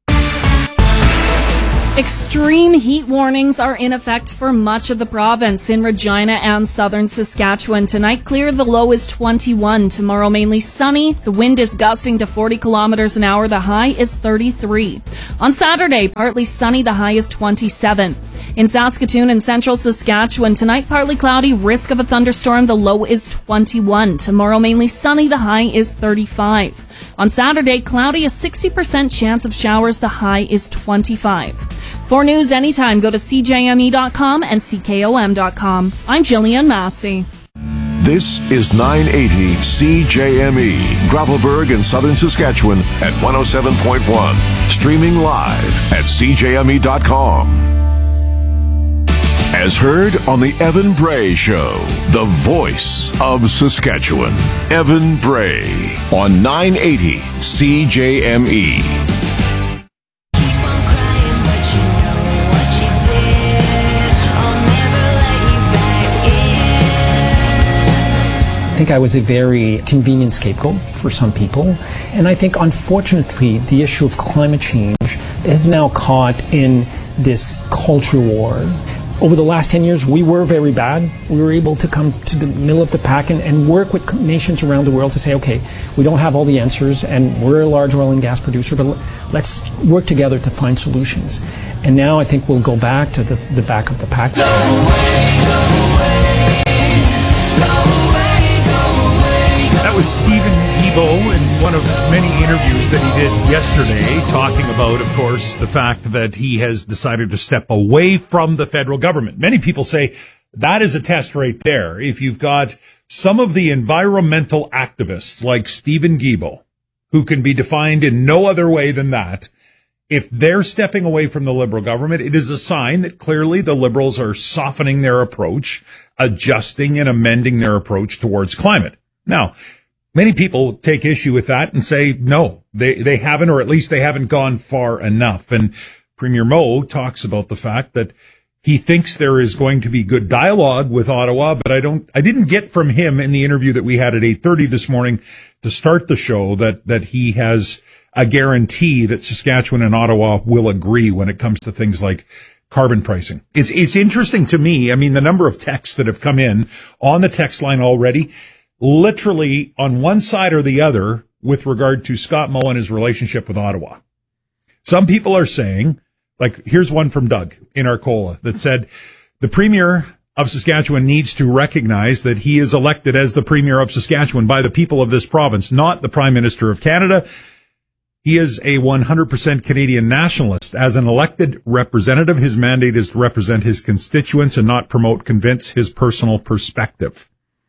Extreme heat warnings are in effect for much of the province. In Regina and southern Saskatchewan tonight, clear, the low is 21. Tomorrow, mainly sunny. The wind is gusting to 40 kilometers an hour. The high is 33. On Saturday, partly sunny. The high is 27. In Saskatoon and central Saskatchewan tonight, partly cloudy, risk of a thunderstorm. The low is 21. Tomorrow, mainly sunny. The high is 35. On Saturday, cloudy, a 60% chance of showers. The high is 25. For news anytime, go to CJME.com and CKOM.com. I'm Jillian Massey. This is 980 CJME, Gravelburg and southern Saskatchewan at 107.1. Streaming live at CJME.com. As heard on the Evan Bray Show, the voice of Saskatchewan. Evan Bray on 980 CJME. I think I was a very convenient scapegoat for some people. And I think, unfortunately, the issue of climate change is now caught in this culture war. Over the last 10 years, we were very bad. We were able to come to the middle of the pack and work with nations around the world to say, okay, we don't have all the answers, and we're a large oil and gas producer, but let's work together to find solutions. And now I think we'll go back to the back of the pack. That was Stephen Guilbeault in one of many interviews that he did yesterday, talking about, of course, the fact that he has decided to step away from the federal government. Many people say that is a test right there. If you've got some of the environmental activists like Stephen Guilbeault, who can be defined in no other way than that, if they're stepping away from the Liberal government, it is a sign that clearly the Liberals are softening their approach, adjusting and amending their approach towards climate. Now, many people take issue with that and say, no, they haven't, or at least they haven't gone far enough. And Premier Moe talks about the fact that he thinks there is going to be good dialogue with Ottawa, but I didn't get from him in the interview that we had at 8:30 this morning to start the show that he has a guarantee that Saskatchewan and Ottawa will agree when it comes to things like carbon pricing. It's interesting to me. I mean, the number of texts that have come in on the text line already, literally on one side or the other with regard to Scott Moe and his relationship with Ottawa. Some people are saying, like, here's one from Doug in Arcola that said, the Premier of Saskatchewan needs to recognize that he is elected as the Premier of Saskatchewan by the people of this province, not the Prime Minister of Canada. He is a 100% Canadian nationalist. As an elected representative, his mandate is to represent his constituents and not convince his personal perspective.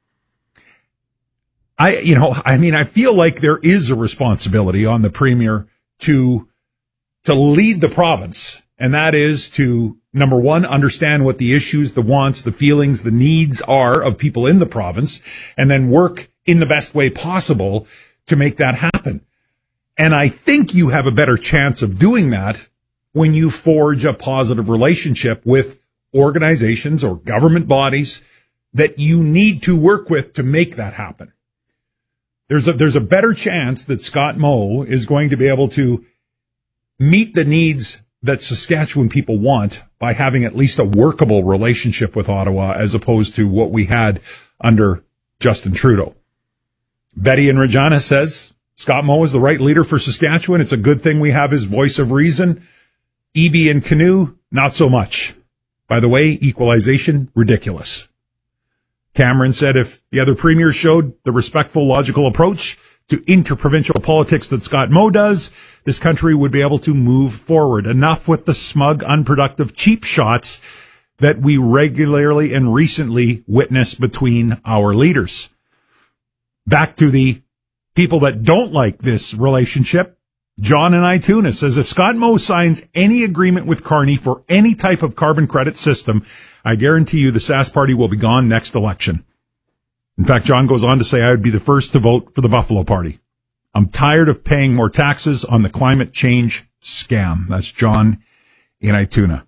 I feel like there is a responsibility on the Premier to lead the province. And that is to, number one, understand what the issues, the wants, the feelings, the needs are of people in the province, and then work in the best way possible to make that happen. And I think you have a better chance of doing that when you forge a positive relationship with organizations or government bodies that you need to work with to make that happen. There's a better chance that Scott Moe is going to be able to meet the needs that Saskatchewan people want by having at least a workable relationship with Ottawa as opposed to what we had under Justin Trudeau. Betty in Regina says, Scott Moe is the right leader for Saskatchewan. It's a good thing we have his voice of reason. Eby and Canoe, not so much. By the way, equalization, ridiculous. Cameron said if the other premiers showed the respectful, logical approach to interprovincial politics that Scott Moe does, this country would be able to move forward. Enough with the smug, unproductive, cheap shots that we regularly and recently witness between our leaders. Back to the people that don't like this relationship. John in Ituna says if Scott Moe signs any agreement with Carney for any type of carbon credit system, I guarantee you the Sask Party will be gone next election. In fact, John goes on to say I would be the first to vote for the Buffalo Party. I'm tired of paying more taxes on the climate change scam. That's John in Ituna.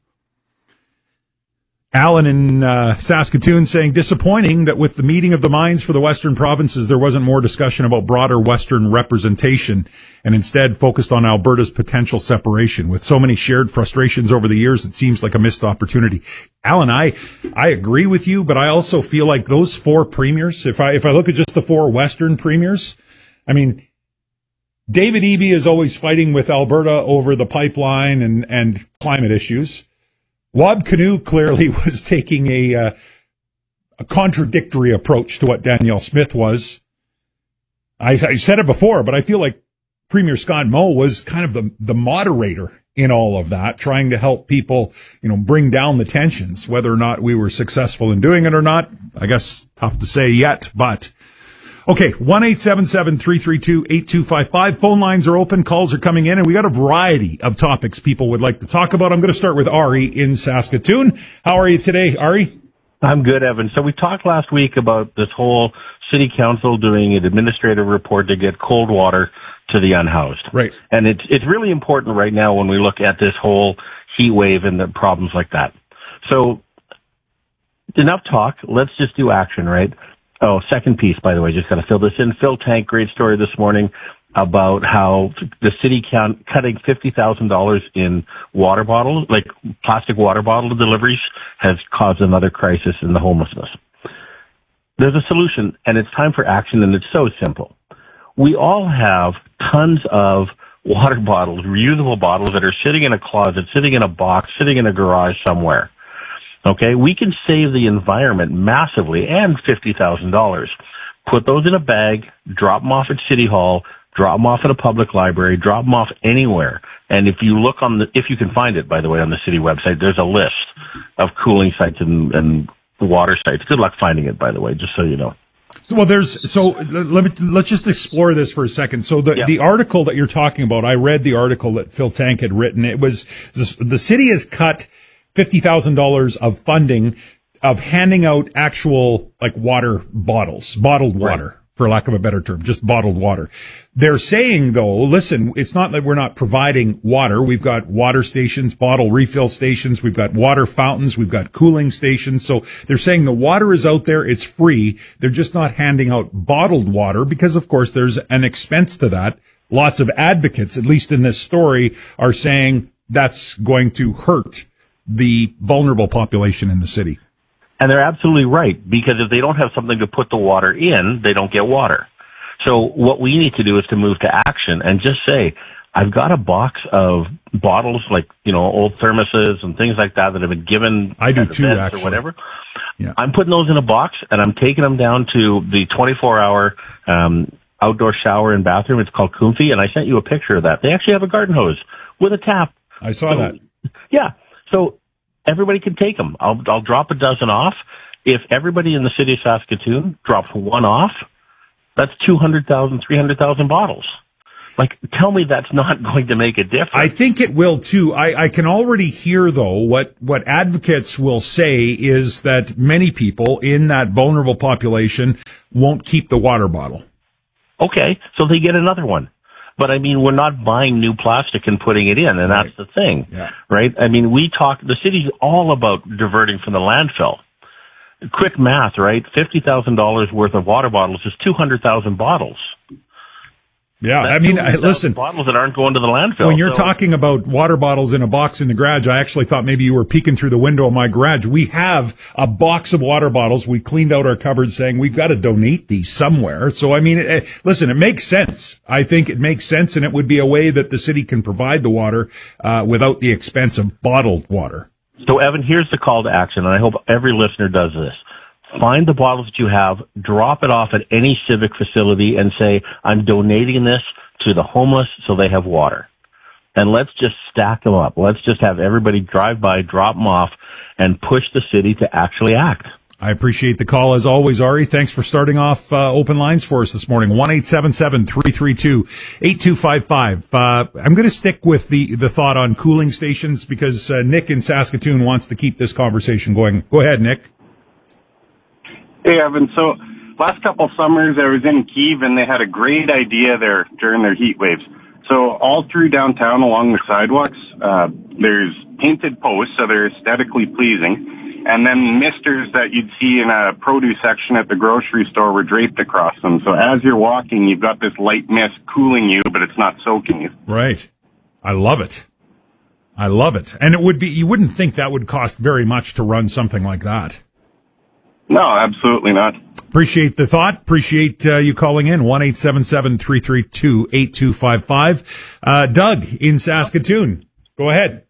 Alan in Saskatoon saying, disappointing that with the meeting of the minds for the Western provinces, there wasn't more discussion about broader Western representation and instead focused on Alberta's potential separation. With so many shared frustrations over the years, it seems like a missed opportunity. Alan, I agree with you, but I also feel like those four premiers, if I look at just the four Western premiers, I mean, David Eby is always fighting with Alberta over the pipeline and climate issues. Wab Kinew clearly was taking a contradictory approach to what Danielle Smith was. I said it before, but I feel like Premier Scott Moe was kind of the moderator in all of that, trying to help people, bring down the tensions. Whether or not we were successful in doing it or not, I guess tough to say yet, but okay, 1-877-332-8255. Phone lines are open. Calls are coming in, and we got a variety of topics people would like to talk about. I'm going to start with Ari in Saskatoon. How are you today, Ari? I'm good, Evan. So we talked last week about this whole city council doing an administrative report to get cold water to the unhoused. Right. And it's really important right now when we look at this whole heat wave and the problems like that. So enough talk. Let's just do action, right? Oh, second piece, by the way, just got to fill this in. Phil Tank, great story this morning about how the city cutting $50,000 in water bottles, like plastic water bottle deliveries, has caused another crisis in the homelessness. There's a solution, and it's time for action, and it's so simple. We all have tons of water bottles, reusable bottles that are sitting in a closet, sitting in a box, sitting in a garage somewhere. Okay, we can save the environment massively and $50,000. Put those in a bag, drop them off at City Hall, drop them off at a public library, drop them off anywhere. And if you look if you can find it, by the way, on the city website, there's a list of cooling sites and water sites. Good luck finding it, by the way, just so you know. Well, let's just explore this for a second. So the article that you're talking about, I read the article that Phil Tank had written. It was the city has cut $50,000 of funding of handing out actual water bottles, bottled water, for lack of a better term, just bottled water. They're saying though, listen, it's not that we're not providing water. We've got water stations, bottle refill stations. We've got water fountains. We've got cooling stations. So they're saying the water is out there. It's free. They're just not handing out bottled water because of course there's an expense to that. Lots of advocates, at least in this story, are saying that's going to hurt the vulnerable population in the city. And they're absolutely right, because if they don't have something to put the water in, they don't get water. So what we need to do is to move to action and just say, I've got a box of bottles old thermoses and things like that have been given. I do too, actually. Or whatever. Yeah. I'm putting those in a box and I'm taking them down to the 24-hour outdoor shower and bathroom. It's called Comfy, and I sent you a picture of that. They actually have a garden hose with a tap. I saw that. Yeah. So everybody can take them. I'll drop a dozen off. If everybody in the city of Saskatoon drops one off, that's 200,000, 300,000 bottles. Tell me that's not going to make a difference. I think it will too. I can already hear though what advocates will say is that many people in that vulnerable population won't keep the water bottle. Okay, so they get another one. But I mean, we're not buying new plastic and putting it in, and that's the thing, right? I mean, the city's all about diverting from the landfill. Quick math, right? $50,000 worth of water bottles is 200,000 bottles. Yeah, I mean, listen. Bottles that aren't going to the landfill. When you're talking about water bottles in a box in the garage, I actually thought maybe you were peeking through the window of my garage. We have a box of water bottles. We cleaned out our cupboard saying we've got to donate these somewhere. So, I mean, listen, it makes sense. I think it makes sense, and it would be a way that the city can provide the water without the expense of bottled water. So, Evan, here's the call to action, and I hope every listener does this. Find the bottles that you have, drop it off at any civic facility and say, I'm donating this to the homeless so they have water. And let's just stack them up. Let's just have everybody drive by, drop them off, and push the city to actually act. I appreciate the call as always, Ari. Thanks for starting off open lines for us this morning. 1-877-332-8255. I'm going to stick with the thought on cooling stations because Nick in Saskatoon wants to keep this conversation going. Go ahead, Nick. Hey, Evan. So last couple summers I was in Kyiv and they had a great idea there during their heat waves. So all through downtown along the sidewalks, there's painted posts, so they're aesthetically pleasing. And then misters that you'd see in a produce section at the grocery store were draped across them. So as you're walking, you've got this light mist cooling you, but it's not soaking you. Right. I love it. I love it. And it would be, you wouldn't think that would cost very much to run something like that. No, absolutely not. Appreciate the thought. Appreciate you calling in. 1-877-332-8255. Doug in Saskatoon. Go ahead.